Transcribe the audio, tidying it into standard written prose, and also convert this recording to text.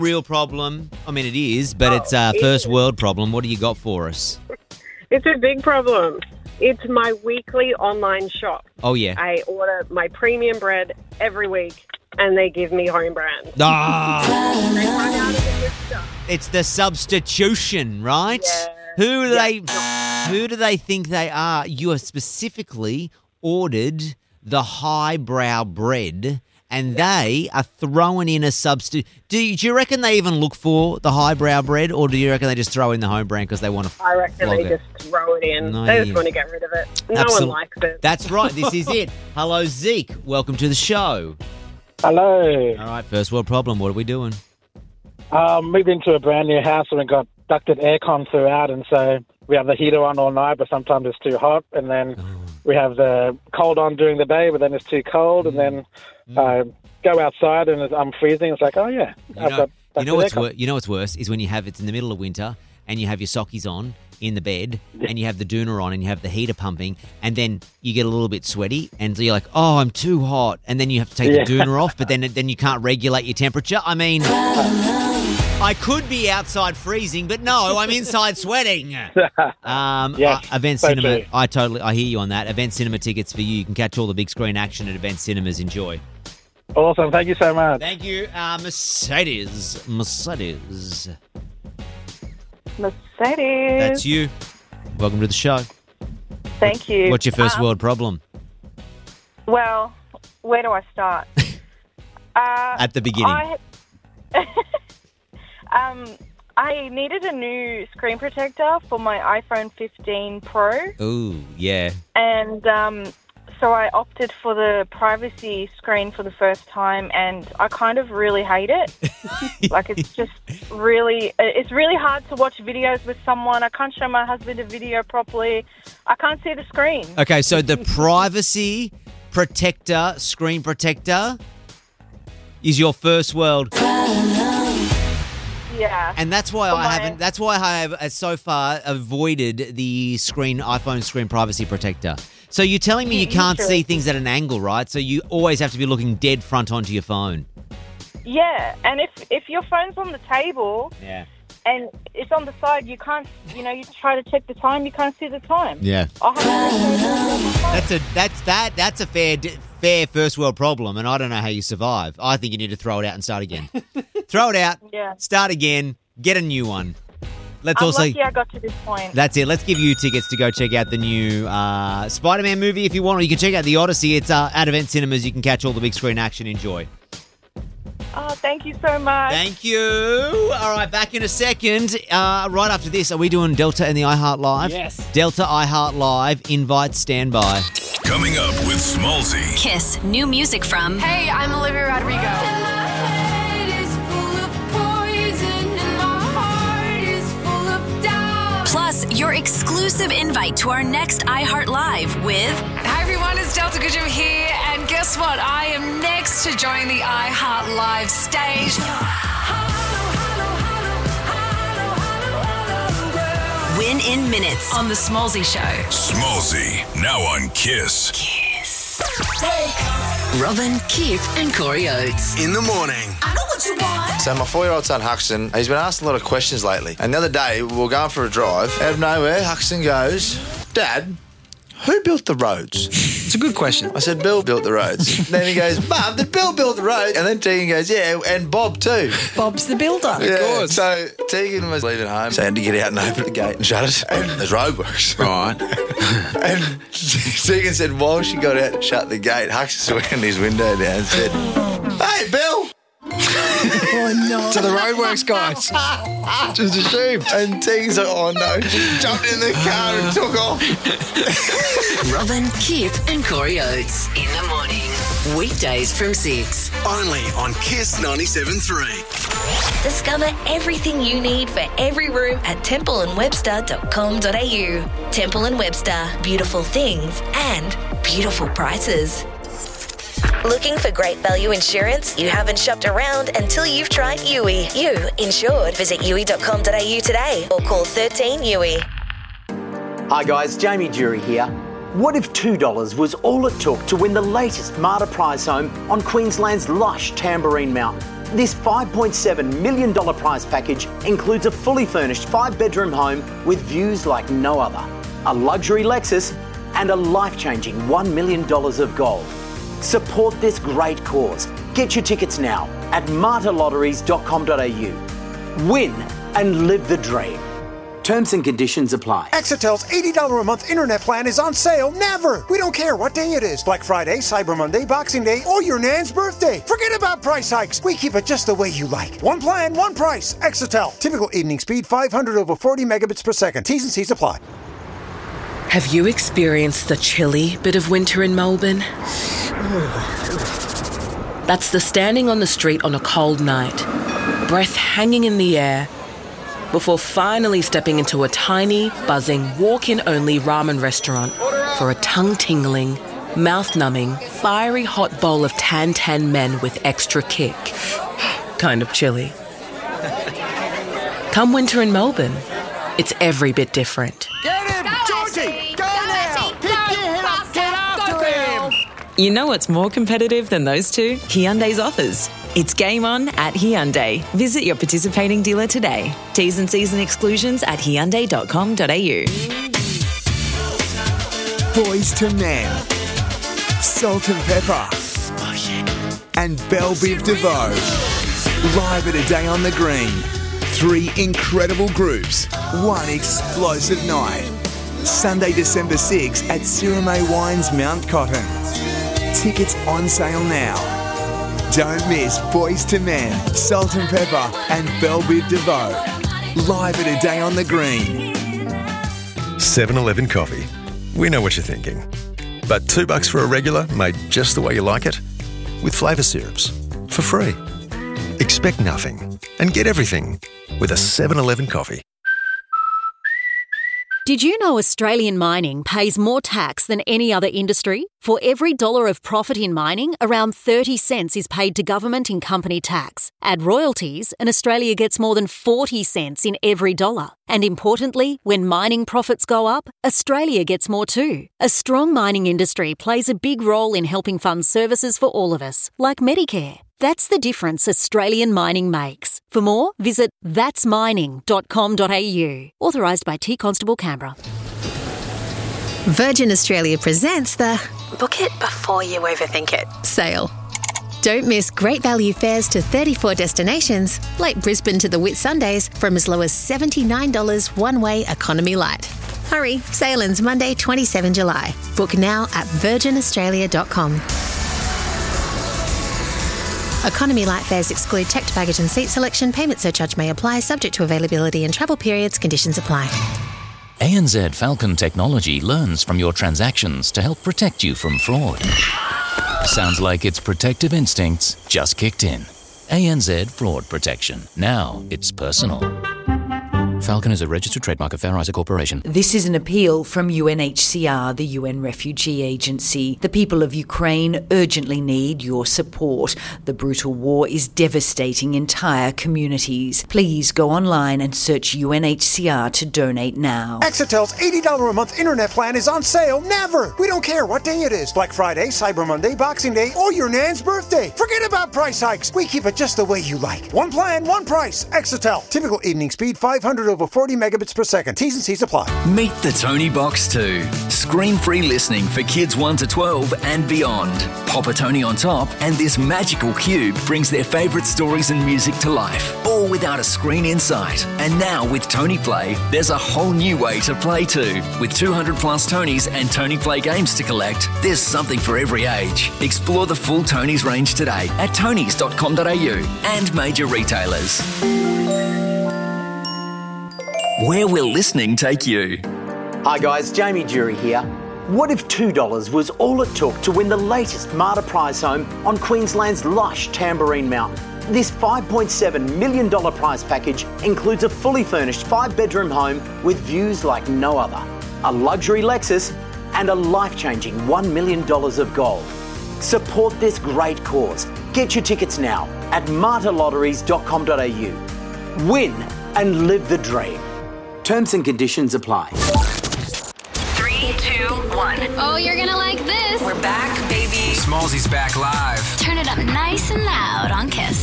real problem. I mean, it is, but it's a first world problem. What do you got for us? It's a big problem. It's my weekly online shop. Oh, yeah. I order my premium bread every week, and they give me home brand. Ah, They run out of the good stuff. it's the substitution, right? Yeah. Who do they think they are? You have specifically ordered the highbrow bread, and they are throwing in a substitute. Do you reckon they even look for the highbrow bread, or do you reckon they just throw in the home brand because they want to I reckon flog they it? just throw it in. No, They just yeah. want to get rid of it. No Absolute- one likes it. That's right. This is it. Hello, Zeke. Welcome to the show. Hello. All right, first world problem. What are we doing? Moved into a brand new house and we got ducted aircon throughout, and so we have the heater on all night, but sometimes it's too hot, and then we have the cold on during the day, but then it's too cold, and then go outside and I'm freezing. It's like, oh yeah, You know what's worse is when you have it's in the middle of winter and you have your sockies on in the bed and you have the doona on and you have the heater pumping, and then you get a little bit sweaty and so you're like, oh, I'm too hot, and then you have to take the doona off, but then you can't regulate your temperature. I mean, I could be outside freezing, but no, I'm inside sweating. Yes, Event so Cinema, true. I hear you on that. Event Cinema tickets for you. You can catch all the big screen action at Event Cinemas. Enjoy. Awesome. Thank you so much. Thank you, Mercedes. Mercedes. That's you. Welcome to the show. Thank you. What's your first world problem? Well, where do I start? At the beginning. I needed a new screen protector for my iPhone 15 Pro, Ooh, yeah. and so I opted for the privacy screen for the first time, and I kind of really hate it. Like, it's really hard to watch videos with someone. I can't show my husband a video properly. I can't see the screen. Okay, so the privacy protector, screen protector, is your first world. Yeah. And that's why I have so far avoided the iPhone screen privacy protector. So you're telling me you can't see things at an angle, right? So you always have to be looking dead front onto your phone. Yeah, and if your phone's on the table and it's on the side, you can't, you try to check the time, you can't see the time. Yeah. That's a fair first world problem, and I don't know how you survive. I think you need to throw it out and start again. Throw it out, start again, get a new one. I'm lucky I got to this point. That's it. Let's give you tickets to go check out the new Spider-Man movie if you want, or you can check out The Odyssey. It's at Event Cinemas. You can catch all the big screen action. Enjoy. Oh, thank you so much. Thank you. All right, back in a second. Right after this, are we doing Delta and the iHeart Live? Yes. Delta iHeart Live. Invite standby. Coming up with Smallzy. Kiss. New music from... Hey, I'm Olivia Rodrigo. Plus, your exclusive invite to our next iHeart Live with... Hi everyone, it's Delta Goodrum here, and guess what? I am next to join the iHeart Live stage. Win in minutes on The Smallzy Show. Smallzy, now on Kiss. Robin, Keith and Corey Oates. In the morning. I know what you want. So my 4-year-old son, Huxton, he's been asked a lot of questions lately. And the other day, we were going for a drive. Out of nowhere, Huxton goes, Dad, who built the roads? It's a good question. I said, Bill built the roads. Then he goes, Mum, did Bill build the road? And then Tegan goes, yeah, and Bob too. Bob's the builder. Yeah. Of course. So Tegan was leaving home, so I had to get out and open the gate and shut it. And there's roadworks. Right. And Tegan said, while she got out and shut the gate, Huxton went his window down and said, Hey, Bill! Oh, no. To the roadworks guys. Just assumed. And Tegan's like, oh no, just jumped in the car and took off. Robin, Keith and Corey Oates. In the morning. Weekdays from 6. Only on Kiss 97.3. Discover everything you need for every room at templeandwebster.com.au. Temple & Webster. Beautiful things and beautiful prices. Looking for great value insurance? You haven't shopped around until you've tried Yui. You insured. Visit yui.com.au today or call 13 Yui. Hi guys, Jamie Jury here. What if $2 was all it took to win the latest Marta Prize home on Queensland's lush Tamborine Mountain? This $5.7 million prize package includes a fully furnished 5-bedroom home with views like no other, a luxury Lexus, and a life-changing $1 million of gold. Support this great cause. Get your tickets now at martyrlotteries.com.au. Win and live the dream. Terms and conditions apply. Exitel's $80 a month internet plan is on sale never. We don't care what day it is. Black Friday, Cyber Monday, Boxing Day, or your nan's birthday. Forget about price hikes. We keep it just the way you like. One plan, one price. Exitel. Typical evening speed 500 over 40 megabits per second. T's and C's apply. Have you experienced the chilly bit of winter in Melbourne? That's the standing on the street on a cold night, breath hanging in the air, before finally stepping into a tiny, buzzing, walk-in-only ramen restaurant for a tongue-tingling, mouth-numbing, fiery hot bowl of tan men with extra kick. Kind of chilly. Come winter in Melbourne, it's every bit different. Get him! Georgie! Go now! Pick your head up! Get after him! You know what's more competitive than those two? Hyundai's offers. It's game on at Hyundai. Visit your participating dealer today. T's and C's and exclusions at Hyundai.com.au. Boys to Men, Salt and Pepper, and Belle Biv DeVoe. Live at A Day on the Green. 3 incredible groups, 1 explosive night. Sunday, December 6 at Sirame Wines, Mount Cotton. Tickets on sale now. Don't miss Boys to Men, Salt and Pepper, and Belle Biv DeVoe. Live at A Day on the Green. 7-Eleven coffee. We know what you're thinking. But $2 for a regular made just the way you like it? With flavour syrups. For free. Expect nothing and get everything with a 7-Eleven coffee. Did you know Australian mining pays more tax than any other industry? For every $1 of profit in mining, around 30 cents is paid to government in company tax. Add royalties, and Australia gets more than 40 cents in every $1. And importantly, when mining profits go up, Australia gets more too. A strong mining industry plays a big role in helping fund services for all of us, like Medicare. That's the difference Australian mining makes. For more, visit thatsmining.com.au. Authorised by T Constable Canberra. Virgin Australia presents the Book It Before You Overthink It sale. Don't miss great value fares to 34 destinations, like Brisbane to the Whitsundays, from as low as $79 one-way economy light. Hurry, sale ends Monday, 27 July. Book now at virginaustralia.com. Economy light fares exclude checked baggage and seat selection. Payment surcharge may apply, subject to availability and travel periods. Conditions apply. ANZ Falcon Technology learns from your transactions to help protect you from fraud. Sounds like its protective instincts just kicked in. ANZ Fraud Protection. Now it's personal. Falcon is a registered trademark of Fair Isaac Corporation. This is an appeal from UNHCR, the UN Refugee Agency. The people of Ukraine urgently need your support. The brutal war is devastating entire communities. Please go online and search UNHCR to donate now. Exitel's $80 a month internet plan is on sale never. We don't care what day it is. Black Friday, Cyber Monday, Boxing Day, or your nan's birthday. Forget about price hikes. We keep it just the way you like. One plan, one price. Exitel. Typical evening speed 500 over 40 megabits per second. T's and C's apply. Meet the Tony Box 2. Screen-free listening for kids 1 to 12 and beyond. Pop a Tony on top and this magical cube brings their favourite stories and music to life, all without a screen in sight. And now with Tony Play, there's a whole new way to play too. With 200 plus Tonys and Tony Play games to collect, there's something for every age. Explore the full Tonys range today at tonys.com.au and major retailers. Where will listening take you? Hi guys, Jamie Jury here. What if $2 was all it took to win the latest Martyr Prize home on Queensland's lush Tamborine Mountain? This $5.7 million prize package includes a fully furnished 5-bedroom home with views like no other, a luxury Lexus, and a life-changing $1 million of gold. Support this great cause. Get your tickets now at martyrlotteries.com.au. Win and live the dream. Terms and conditions apply. 3, 2, 1. Oh, you're gonna like this. We're back, baby. Smallsy's back live. Turn it up nice and loud on Kiss.